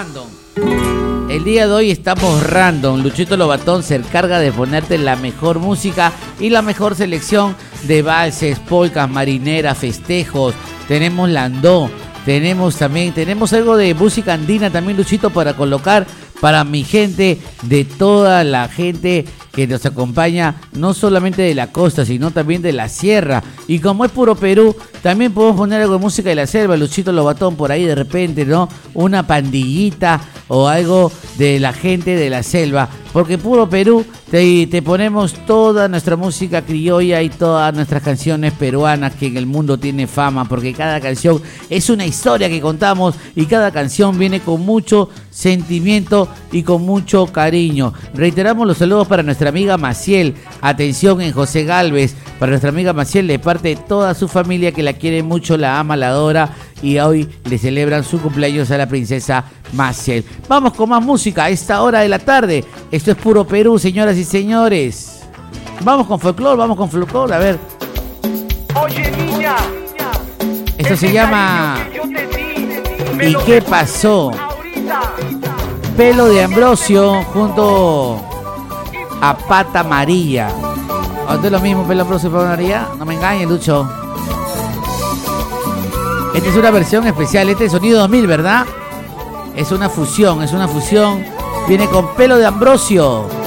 random. El día de hoy estamos random. Luchito Lobatón se encarga de ponerte la mejor música y la mejor selección de valses, polcas, marineras, festejos. Tenemos landó, tenemos algo de música andina también, Luchito, para colocar para mi gente, de toda la gente que nos acompaña, no solamente de la costa, sino también de la sierra. Y como es puro Perú, también podemos poner algo de música de la selva, Luchito Lobatón, por ahí de repente, ¿no? Una pandillita o algo de la gente de la selva. Porque puro Perú, te ponemos toda nuestra música criolla y todas nuestras canciones peruanas que en el mundo tiene fama, porque cada canción es una historia que contamos y cada canción viene con mucho sentimiento y con mucho cariño. Reiteramos los saludos para nuestra amiga Maciel, atención en José Galvez, para nuestra amiga Maciel de parte de toda su familia que la quiere mucho, la ama, la adora y hoy le celebran su cumpleaños a la princesa Maciel. Vamos con más música a esta hora de la tarde. Esto es puro Perú, señoras y señores. Vamos con folclore, a ver. Oye, niña, esto se llama ¿Y qué pasó? Pelo de Ambrosio junto a Pata Amarilla. ¿A usted es lo mismo, Pelo Ambrosio y Pata Amarilla? No me engañes, Lucho. Esta es una versión especial, este es Sonido 2000, ¿verdad? Es una fusión. Viene con Pelo de Ambrosio.